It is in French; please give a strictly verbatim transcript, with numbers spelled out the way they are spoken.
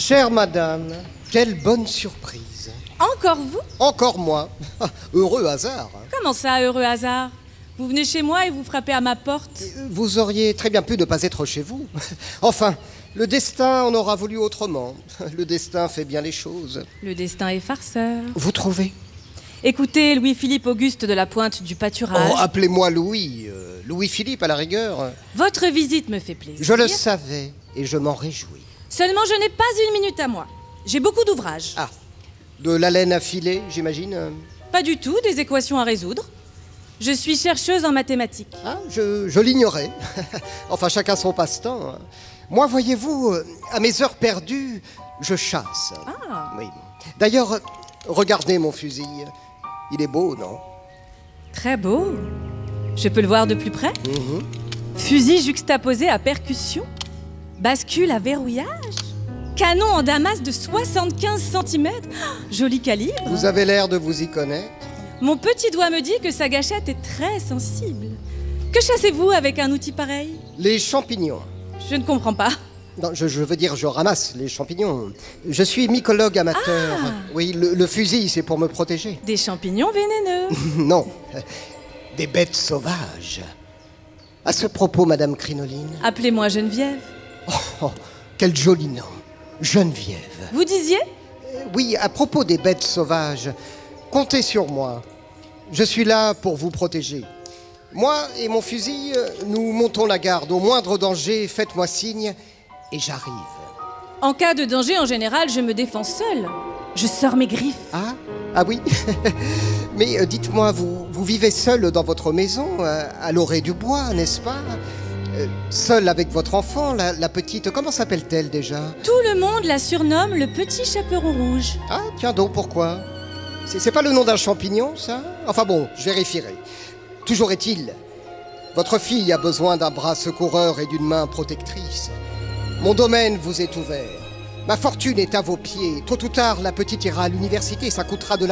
Chère madame, quelle bonne surprise. Encore vous? Encore moi. Heureux hasard. Comment ça, heureux hasard? Vous venez chez moi et vous frappez à ma porte? Vous auriez très bien pu ne pas être chez vous. Enfin, le destin en aura voulu autrement. Le destin fait bien les choses. Le destin est farceur. Vous trouvez? Écoutez, Louis-Philippe Auguste de la Pointe du Pâturage. Oh, appelez-moi Louis. euh, Louis-Philippe à la rigueur. Votre visite me fait plaisir. Je le savais et je m'en réjouis. Seulement, je n'ai pas une minute à moi. J'ai beaucoup d'ouvrages. Ah, de la laine à filer, j'imagine. Pas du tout, des équations à résoudre. Je suis chercheuse en mathématiques. Ah, je, je l'ignorais. Enfin, chacun son passe-temps. Moi, voyez-vous, euh, à mes heures perdues, je chasse. Ah. Oui. D'ailleurs, regardez mon fusil. Il est beau, non? Très beau. Je peux le voir de plus près? Mhm. Fusil juxtaposé à percussion. Bascule à verrouillage. Canon en damas de soixante-quinze centimètres. Joli calibre. Vous avez l'air de vous y connaître. Mon petit doigt me dit que sa gâchette est très sensible. Que chassez-vous avec un outil pareil? Les champignons. Je ne comprends pas. Non, je, je veux dire, je ramasse les champignons. Je suis mycologue amateur. Ah. Oui, le, le fusil, c'est pour me protéger. Des champignons vénéneux. Non, des bêtes sauvages. À ce propos, Madame Crinoline. Appelez-moi Geneviève. Oh, oh, quel joli nom. Geneviève. Vous disiez? Oui, à propos des bêtes sauvages, comptez sur moi. Je suis là pour vous protéger. Moi et mon fusil, nous montons la garde. Au moindre danger, faites-moi signe et j'arrive. En cas de danger, en général, je me défends seule. Je sors mes griffes. Ah, ah oui. Mais euh, dites-moi, vous, vous vivez seul dans votre maison, euh, à l'orée du bois, n'est-ce pas? Euh, Seul avec votre enfant, la, la petite... Comment s'appelle-t-elle déjà? Tout le monde la surnomme le petit chaperon rouge. Ah, tiens donc, pourquoi? C'est c'est pas le nom d'un champignon, ça? Enfin bon, je vérifierai. Toujours est-il, votre fille a besoin d'un bras secoureur et d'une main protectrice. Mon domaine vous est ouvert. Ma fortune est à vos pieds. Tôt ou tard, la petite ira à l'université, ça coûtera de